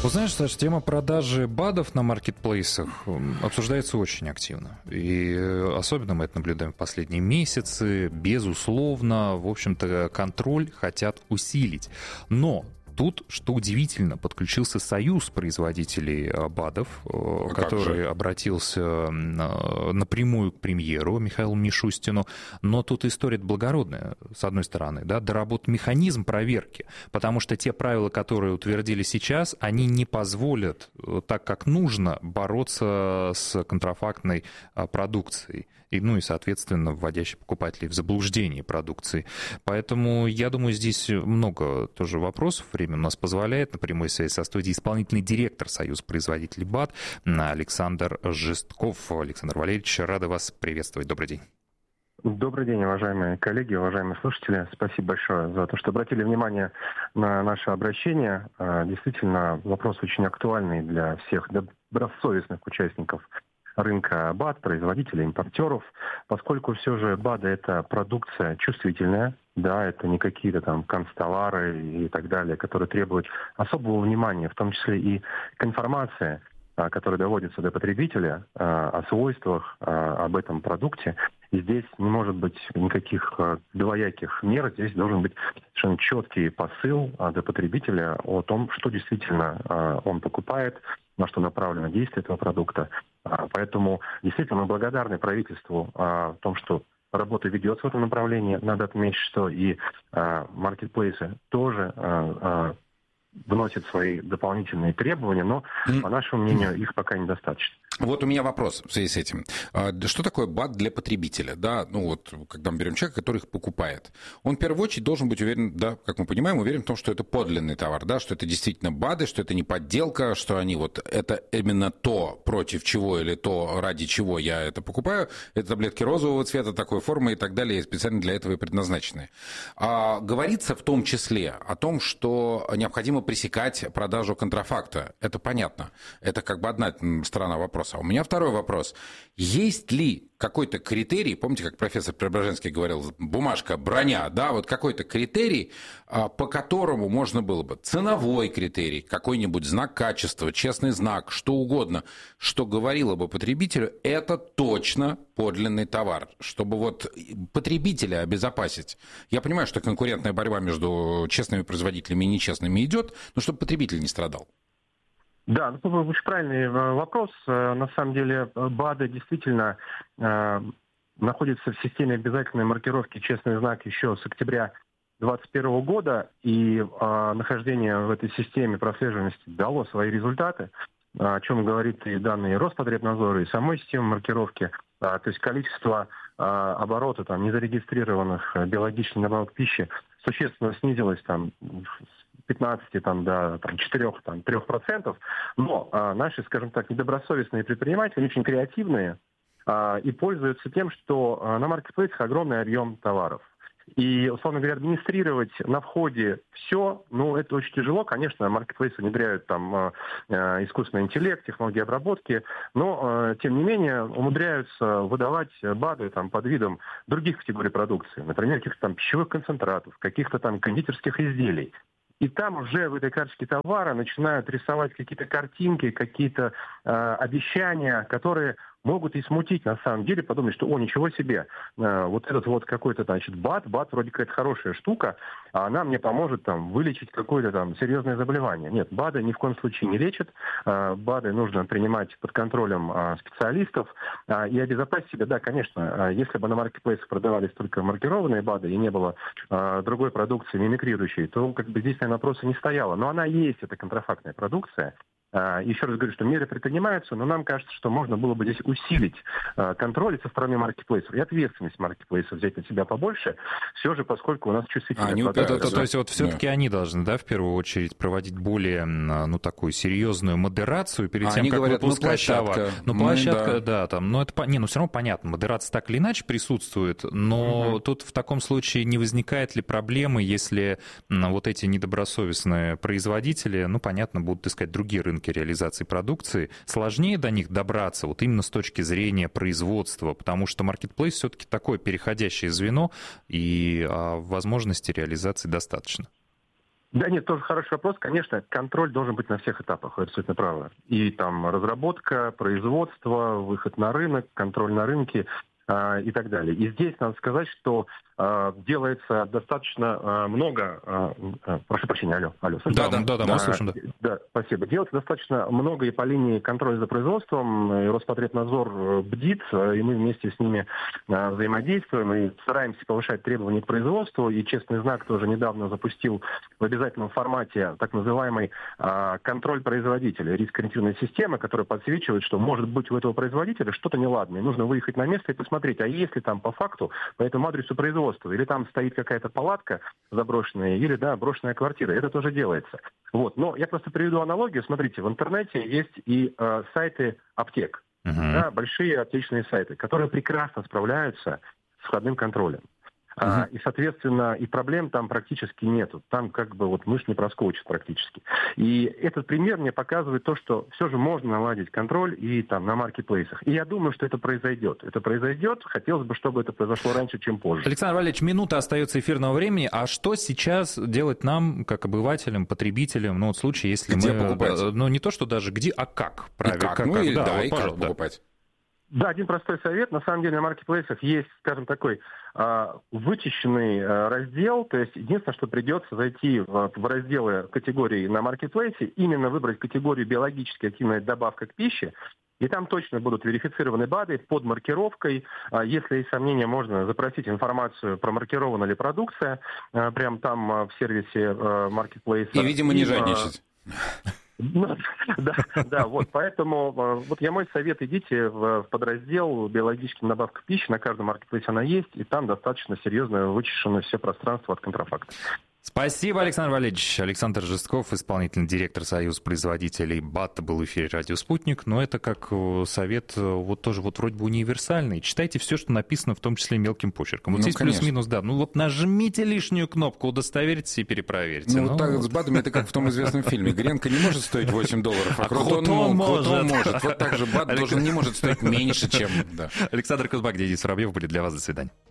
Знаешь, Саш, тема продажи БАДов на маркетплейсах обсуждается очень активно. И особенно мы это наблюдаем в последние месяцы. Безусловно, в общем-то, контроль хотят усилить. Но тут, что удивительно, подключился союз производителей БАДов, который обратился напрямую к премьеру Михаилу Мишустину. Но тут история благородная, с одной стороны, да, доработан механизм проверки, потому что те правила, которые утвердили сейчас, они не позволят так, как нужно, бороться с контрафактной продукцией. И, ну и, соответственно, вводящей покупателей в заблуждение продукции. Поэтому, я думаю, здесь много тоже вопросов. Время у нас позволяет. На прямой связи со студией исполнительный директор Союза производителей БАД Александр Жестков. Александр Валерьевич, рады вас приветствовать. Добрый день. Добрый день, уважаемые коллеги, уважаемые слушатели. Спасибо большое за то, что обратили внимание на наше обращение. Действительно, вопрос очень актуальный для всех добросовестных участников рынка БАД, производителей, импортеров, поскольку все же БАДы — это продукция чувствительная, да, это не какие-то там канцтовары и так далее, которые требуют особого внимания, в том числе и к информации, которая доводится до потребителя, о свойствах, об этом продукте. И здесь не может быть никаких двояких мер, здесь должен быть совершенно четкий посыл до потребителя о том, что действительно он покупает, на что направлено действие этого продукта. Поэтому действительно мы благодарны правительству о том, что работа ведется в этом направлении. Надо отметить, что и маркетплейсы тоже вносят свои дополнительные требования, но, по нашему мнению, их пока недостаточно. Вот у меня вопрос в связи с этим. Что такое БАД для потребителя? Да, ну вот, когда мы берем человека, который их покупает, он в первую очередь должен быть уверен, да, как мы понимаем, уверен в том, что это подлинный товар, да, что это действительно БАДы, что это не подделка, что они вот, это именно то, против чего или то, ради чего я это покупаю, это таблетки розового цвета, такой формы и так далее, специально для этого и предназначены. Говорится в том числе о том, что необходимо пресекать продажу контрафакта. Это понятно. Это как бы одна сторона вопроса. А у меня второй вопрос. Есть ли какой-то критерий, помните, как профессор Преображенский говорил, бумажка, броня, да, вот какой-то критерий, по которому можно было бы, ценовой критерий, какой-нибудь знак качества, честный знак, что угодно, что говорило бы потребителю, это точно подлинный товар, чтобы вот потребителя обезопасить. Я понимаю, что конкурентная борьба между честными производителями и нечестными идет, но чтобы потребитель не страдал. Да, это очень правильный вопрос. На самом деле БАДы действительно находятся в системе обязательной маркировки «Честный знак» еще с октября 2021 года, и нахождение в этой системе прослеживаемости дало свои результаты, о чем говорит и данные Роспотребнадзора, и самой системы маркировки. То есть количество оборота там, незарегистрированных биологических добавок пищи существенно снизилось там, 15 там, до 4-3%, но наши, скажем так, недобросовестные предприниматели очень креативные и пользуются тем, что на маркетплейсах огромный объем товаров. И, условно говоря, администрировать на входе все, ну, это очень тяжело. Конечно, маркетплейсы внедряют там искусственный интеллект, технологии обработки, но, тем не менее, умудряются выдавать БАДы там, под видом других категорий продукции, например, каких-то там пищевых концентратов, каких-то там кондитерских изделий. И там уже в этой карточке товара начинают рисовать какие-то картинки, какие-то обещания, которые могут и смутить на самом деле, подумать, что, о, ничего себе, вот этот вот какой-то, значит, БАД вроде какая-то хорошая штука, а она мне поможет там вылечить какое-то там серьезное заболевание. Нет, БАДы ни в коем случае не лечат, БАДы нужно принимать под контролем специалистов и обезопасить себя. Да, конечно, если бы на маркетплейсах продавались только маркированные БАДы и не было другой продукции мимикрирующей, то как бы здесь, наверное, вопроса не стояло. Но она есть, это контрафактная продукция. Еще раз говорю, что меры предпринимаются, но нам кажется, что можно было бы здесь усилить контроль со стороны маркетплейсов и ответственность маркетплейсов взять на себя побольше, все же, поскольку у нас чувствительная продажа. То есть вот все-таки они должны, да, в первую очередь проводить более, ну, такую серьезную модерацию перед тем, как выпускать товар. Ну, площадка, да, там, но это, ну, все равно понятно, модерация так или иначе присутствует, но тут в таком случае не возникает ли проблемы, если вот эти недобросовестные производители, ну, понятно, будут искать другие рынки реализации продукции, сложнее до них добраться вот именно с точки зрения производства, потому что маркетплейс все-таки такое переходящее звено, и возможностей реализации достаточно. Да нет, тоже хороший вопрос. Конечно, контроль должен быть на всех этапах, вы абсолютно правы. И там разработка, производство, выход на рынок, контроль на рынке и так далее. И здесь надо сказать, что делается достаточно много... прошу прощения, алло. Да, мы слышим, да. Да, спасибо. Делается достаточно много и по линии контроля за производством. И Роспотребнадзор бдит, и мы вместе с ними взаимодействуем и стараемся повышать требования к производству. И «Честный знак» тоже недавно запустил в обязательном формате так называемый контроль производителя, риск-ориентированная система, которая подсвечивает, что может быть у этого производителя что-то неладное. Нужно выехать на место и посмотреть, а если там по факту, по этому адресу производства, или там стоит какая-то палатка заброшенная, или, брошенная квартира. Это тоже делается. Вот. Но я просто приведу аналогию. Смотрите, в интернете есть и сайты аптек, большие аптечные сайты, которые прекрасно справляются с входным контролем. И, соответственно, и проблем там практически нету. Там мышь не проскочит практически. И этот пример мне показывает то, что все же можно наладить контроль и там на маркетплейсах. И я думаю, что это произойдет. Это произойдет. Хотелось бы, чтобы это произошло раньше, чем позже. Александр Валерьевич, минута остается эфирного времени. А что сейчас делать нам, как обывателям, потребителям, в случае, если где покупать? Не то, что даже где, а как? Правильно. Как покупать? Да, один простой совет. На самом деле на маркетплейсах есть, скажем, такой вычищенный раздел. То есть единственное, что придется зайти в разделы категории на маркетплейсе, именно выбрать категорию биологически активная добавка к пище. И там точно будут верифицированы БАДы под маркировкой. Если есть сомнения, можно запросить информацию, промаркирована ли продукция, прямо там в сервисе маркетплейса. И, видимо, не жадничать. Поэтому мой совет, идите в подраздел биологическим добавкам пищи, на каждом маркетплейсе она есть, и там достаточно серьезно вычищено все пространство от контрафакта. Спасибо, Александр Валерьевич. Александр Жестков, исполнительный директор Союза производителей БАТ, был в эфире «Радио Спутник». Но это как совет тоже вроде бы универсальный. Читайте все, что написано, в том числе мелким почерком. Здесь плюс-минус, нажмите лишнюю кнопку, удостоверьтесь и перепроверьте. Так с БАТами это как в том известном фильме. Гренка не может стоить $8, а Крутон может. Вот так же БАТ не может стоить меньше, чем... Александр Кузбак, Денис Воробьев были для вас. До свидания.